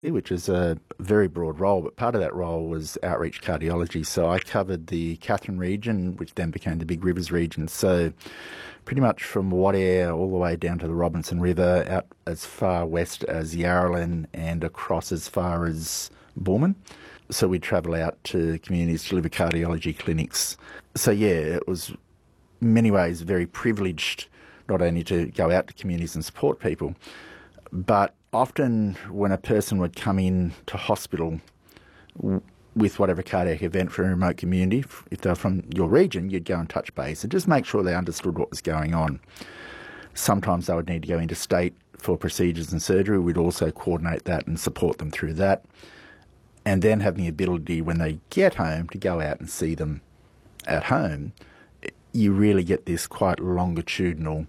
which is a very broad role, but part of that role was outreach cardiology. So I covered the Katherine region, which then became the Big Rivers region. So pretty much from Wadair all the way down to the Robinson River, out as far west as Yarralin and across as far as Boorman. So we'd travel out to communities to deliver cardiology clinics. So yeah, it was in many ways very privileged not only to go out to communities and support people, but often when a person would come in to hospital with whatever cardiac event for a remote community, if they're from your region, you'd go and touch base and just make sure they understood what was going on. Sometimes they would need to go interstate for procedures and surgery. We'd also coordinate that and support them through that. And then having the ability when they get home to go out and see them at home, you really get this quite longitudinal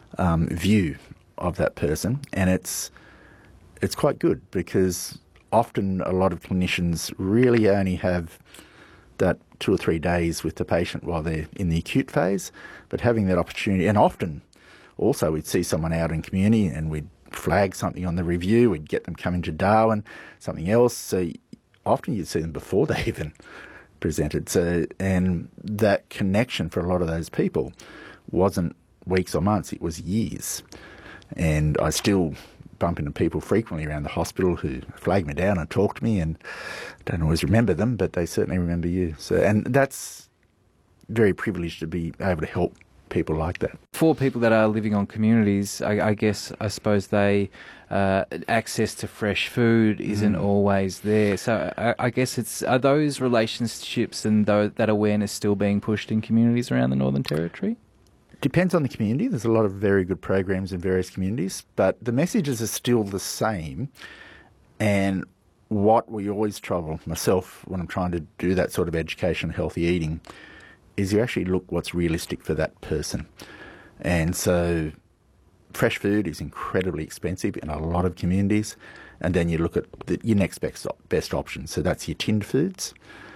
view of that person. And it's quite good because often a lot of clinicians really only have that 2 or 3 days with the patient while they're in the acute phase, but having that opportunity, and often also we'd see someone out in community and we'd flag something on the review, we'd get them coming to Darwin, something else, so often you'd see them before they even presented. So, and that connection for a lot of those people wasn't weeks or months, it was years. And I still bump into people frequently around the hospital who flag me down and talk to me, and don't always remember them, but they certainly remember you. So, and that's very privileged to be able to help people like that. For people that are living on communities, I suppose they access to fresh food isn't always there. So I guess are those relationships and that awareness still being pushed in communities around the Northern Territory? Depends on the community. There's a lot of very good programs in various communities, but the messages are still the same. And what we always trouble, myself, when I'm trying to do that sort of education, healthy eating, is you actually look what's realistic for that person. And so fresh food is incredibly expensive in a lot of communities. And then you look at your next best option. So that's your tinned foods.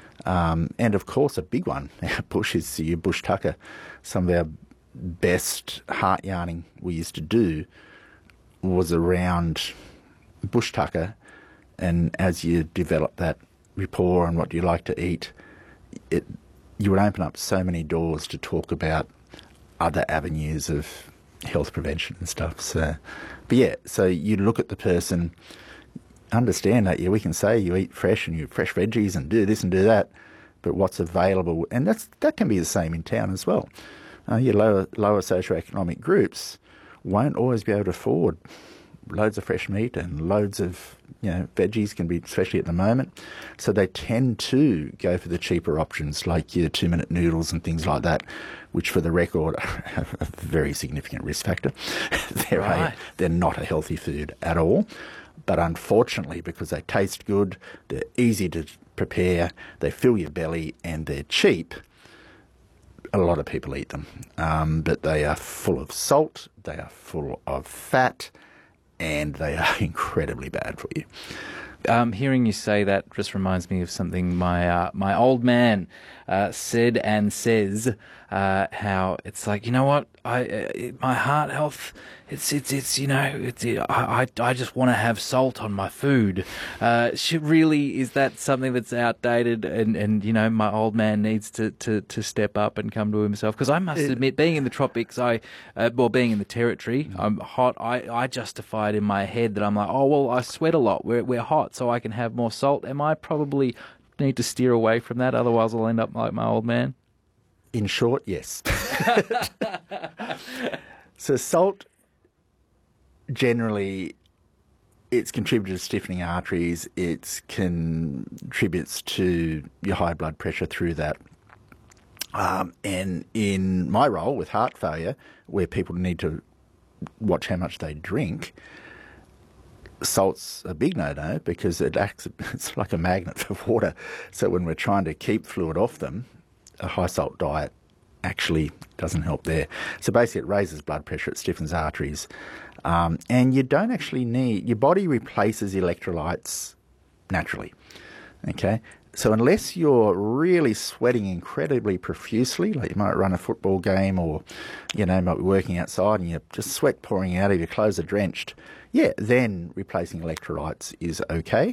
And of course, a big one, our bush, is your bush tucker. Some of our best heart yarning we used to do was around bush tucker. And as you develop that rapport and what do you like to eat, you would open up so many doors to talk about other avenues of health prevention and stuff. So, but yeah, so you look at the person, understand that, yeah, we can say you eat fresh and you eat fresh veggies and do this and do that, but what's available, and that can be the same in town as well. Your lower socioeconomic groups won't always be able to afford loads of fresh meat and loads of veggies, can be, especially at the moment. So they tend to go for the cheaper options like your 2-minute noodles and things like that, which for the record have a very significant risk factor. They're not a healthy food at all. But unfortunately, because they taste good, they're easy to prepare, they fill your belly and they're cheap, a lot of people eat them. But they are full of salt, they are full of fat, and they are incredibly bad for you. Hearing you say that just reminds me of something my old man said and says. How it's like, you know what, my heart health, I just want to have salt on my food. Really, is that something that's outdated? And my old man needs to step up and come to himself, because I must admit, being in the tropics, being in the Territory, I'm hot. I justify it in my head that I'm like, oh well, I sweat a lot. We're hot, so I can have more salt. Am I probably need to steer away from that? Otherwise, I'll end up like my old man. In short, yes. So salt, generally, it's contributed to stiffening arteries. It contributes to your high blood pressure through that. And in my role with heart failure, where people need to watch how much they drink, salt's a big no-no because it's like a magnet for water. So when we're trying to keep fluid off them, a high salt diet actually doesn't help there. So basically it raises blood pressure, it stiffens arteries, and you don't actually need, your body replaces electrolytes naturally, okay? So unless you're really sweating incredibly profusely, like you might run a football game or, might be working outside and you're just sweat pouring out of your clothes are drenched, then replacing electrolytes is okay.